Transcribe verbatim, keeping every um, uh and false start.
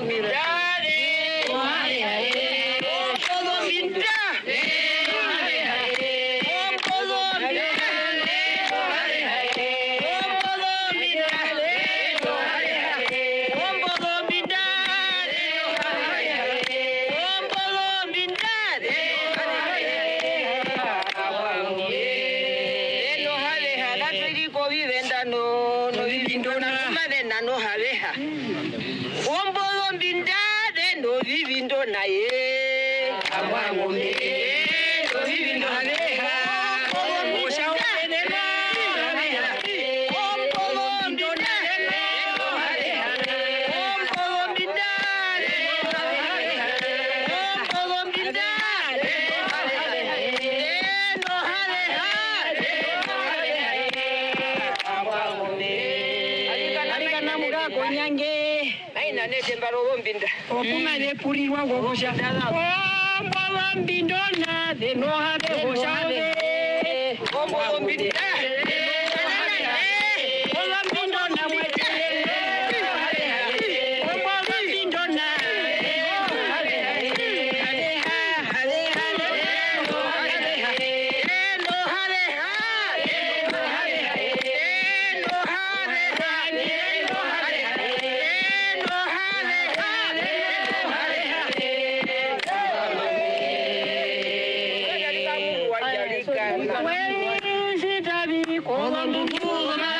Okumale puri wangu gosha. Oh, mbolo mbindona de no have gosha de. Oh, mbolo mbindona. Mbolo mbindona mwete. Oh, mbolo mbindona. Well, is it a big